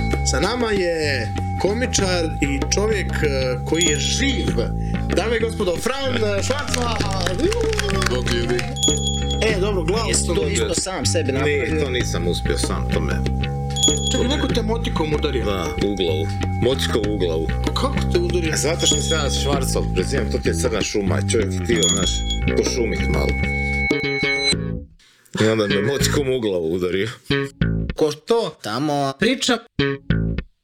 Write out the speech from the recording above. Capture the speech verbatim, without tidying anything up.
Sa nama je komičar i čovjek koji je živ. Dame i gospodo, Fran Švarcva! Bog ljudi. E, dobro, gledao Jesi sam... to isto sam sebe napravio? Ne, to nisam uspio sam, to me... Čekaj, neko te motikom udario. Da, u glavu. Motikom u glavu. Pa kako te udario? Zato što se ja Švarcov prezivam, to ti je crna šuma, čovjek htio, znaš, pošumit malo. I onda me motikom u glavu udario. Ko to tamo priča